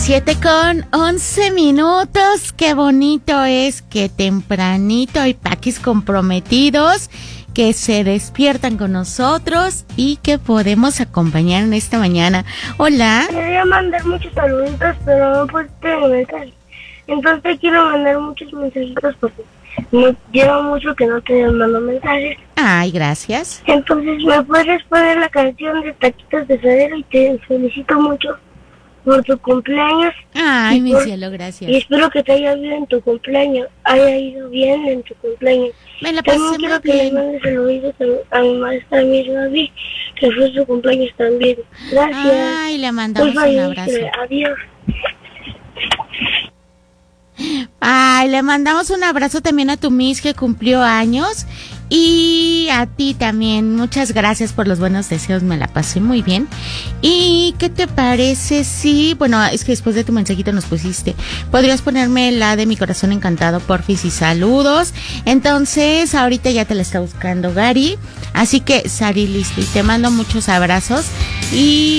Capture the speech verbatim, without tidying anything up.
Siete con once minutos. Qué bonito es que tempranito hay paquis comprometidos que se despiertan con nosotros y que podemos acompañar en esta mañana. Hola. Quería mandar muchos saluditos, pero no puedo tener mensajes. Entonces quiero mandar muchos mensajitos porque me lleva mucho que no te mando mensajes. Ay, gracias. Entonces me puedes poner la canción de Taquitos de Suadero y te felicito mucho por tu cumpleaños. Ay, mi por, cielo, gracias. Y espero que te haya ido en tu cumpleaños, haya ido bien en tu cumpleaños. Me la pasé También quiero muy que bien. le mandes saluditos a, a mi maestra Mirna B, que fue su cumpleaños también. Gracias. Ay, le mandamos Muy un feliz, abrazo. Adiós. Ay, le mandamos un abrazo también a tu Miss que cumplió años y a ti también. Muchas gracias por los buenos deseos, me la pasé muy bien. ¿Y qué te parece si, bueno, es que después de tu mensajito nos pusiste, podrías ponerme la de Mi Corazón Encantado, porfis, y saludos? Entonces, ahorita ya te la está buscando Gary, así que, Sari, listo, y te mando muchos abrazos y